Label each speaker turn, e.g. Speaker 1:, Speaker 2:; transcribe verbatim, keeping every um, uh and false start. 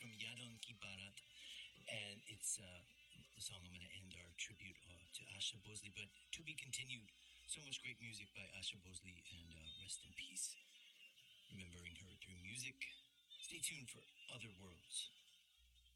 Speaker 1: from Yadon Ki Barat, and it's uh, the song I'm going to end our tribute uh, to Asha Bosley, but to be continued. So much great music by Asha Bosley, and uh, rest in peace. Remembering her through music. Stay tuned for Other Worlds.